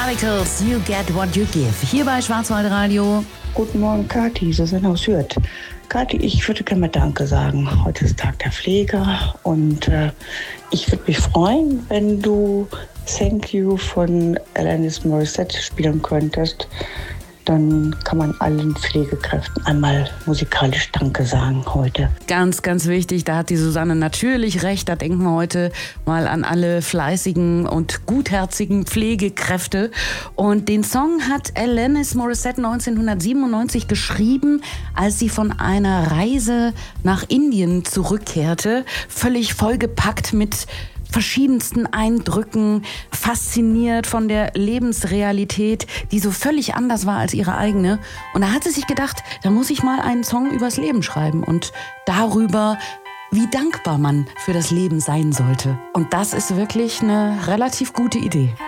Radicals, You Get What You Give. Hier bei Schwarzwaldradio. Guten Morgen, Kathi, Susanne aus Hürth. Kathi, ich würde gerne mal Danke sagen. Heute ist Tag der Pfleger und ich würde mich freuen, wenn du Thank You von Alanis Morissette spielen könntest. Dann kann man allen Pflegekräften einmal musikalisch Danke sagen heute. Ganz, ganz wichtig, da hat die Susanne natürlich recht. Da denken wir heute mal an alle fleißigen und gutherzigen Pflegekräfte. Und den Song hat Alanis Morissette 1997 geschrieben, als sie von einer Reise nach Indien zurückkehrte. Völlig vollgepackt mit verschiedensten Eindrücken, fasziniert von der Lebensrealität, die so völlig anders war als ihre eigene. Und da hat sie sich gedacht, da muss ich mal einen Song übers Leben schreiben und darüber, wie dankbar man für das Leben sein sollte. Und das ist wirklich eine relativ gute Idee.